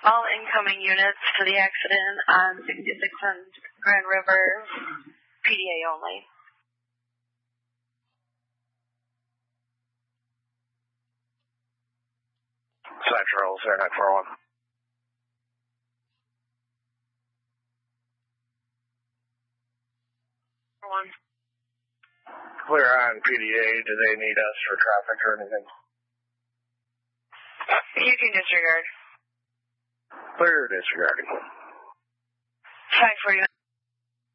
All incoming units to the accident on 66 and Grand River, PDA only. Central, 0941. Clear on PDA. Do they need us for traffic or anything? You can disregard. Clear disregarding. 549.